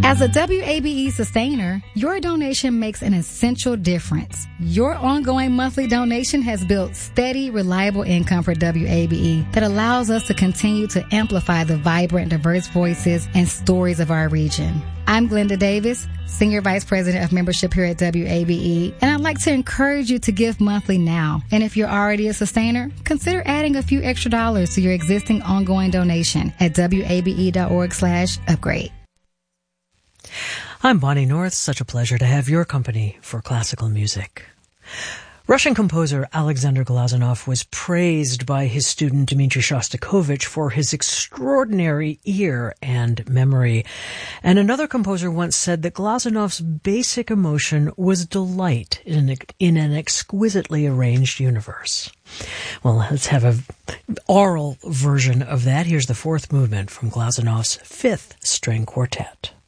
As a WABE sustainer, your donation makes an essential difference. Your ongoing monthly donation has built steady, reliable income for WABE that allows us to continue to amplify the vibrant, diverse voices and stories of our region. I'm Glenda Davis, Senior Vice President of Membership here at WABE, and I'd like to encourage you to give monthly now. And if you're already a sustainer, consider adding a few extra dollars to your existing ongoing donation at wabe.org/upgrade. I'm Bonnie North. Such a pleasure to have your company for classical music. Russian composer Alexander Glazunov was praised by his student Dmitri Shostakovich for his extraordinary ear and memory. And another composer once said that Glazunov's basic emotion was delight in an exquisitely arranged universe. Well, let's have an oral version of that. Here's the fourth movement from Glazunov's Fifth String Quartet.